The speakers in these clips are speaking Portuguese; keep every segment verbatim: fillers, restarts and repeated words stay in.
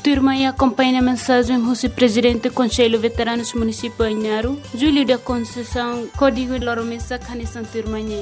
turma e acompanha a mensagem do presidente do Conselho Veteranos Município Ainaro, Júlio da Conceição, Código Loromesa, Canissan Turmanhê.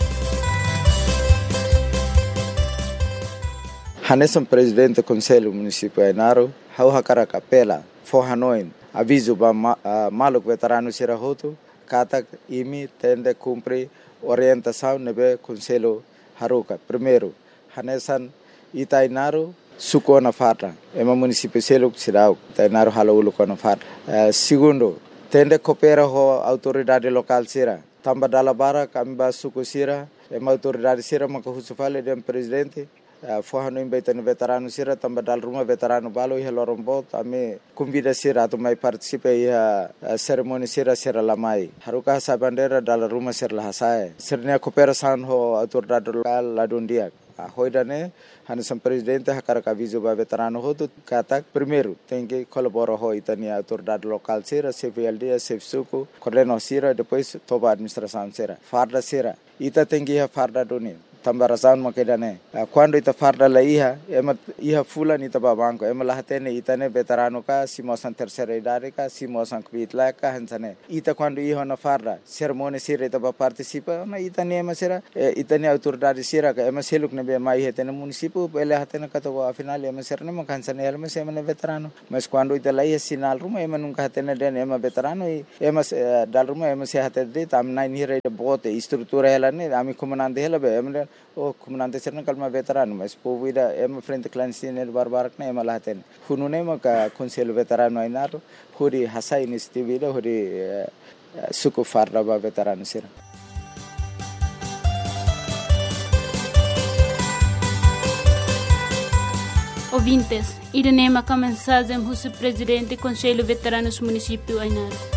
Hanesan presidente do Conselho Município Ainaro, hau hakara kapela, forhanoin, aviso ba uh, maluk veterano sirahoto, kata imi tende cumpre orientação nebe Conselho Haruka. Primeiro, Hanesan Itainaro, suko na farta, ema município seluk sirau, Itainaro halaulu ko na farta. Uh, segundo, tende coopera ho autoridade local sira, tamba dalabara kami ba suko sira, ema autoridade sira makahusufale dem presidente. Uh, Forrano embaitando veterano sira tamba dal rumah veterano balo ia lorombo tame convida sira atau mai participa ia uh, cerimoni sira sira lamai haruka sa bandera dal rumah sira lahasai sirnya cooperação ho autoridade local ladundia a hoidane Hanesan presidente hakara aviso ba veterano ho tu kata primeiro tem que colaborar ho itania autoridade local sira C V L D C F suku coordeno sira depois toba administração sira farda sira ita tem que farda doni tambarasan makedane quando ita farda la iha ema iha fulan ita babanko ema lahatene itane veterano ka simosan terceira idade ka simosan kvitla ka hansane ita quando iha na farda cerimônia sira ita ba participa na itane ema sira itane autoridade sira ka ema seluk ne be mai hetene município ele hatene ka to afinal ema sira ne makansane ema sema ne veterano mas quando ita la iha sinal ruma ema nunca hatene den ema veterano ema dal ruma ema se hatede tam nai ni re bote estrutura ela ne ami comandante ela be ema o comandante serna kalma veterano mas povida ema frente clandestino barbarak na ema laten hunune maka Conselho Veterano Ainaro huri hasa iniciativa huri suku farda ba veterano sira. Ouvintes, irene maka mensagem do presidente do Conselho Veteranos Município Ainaro.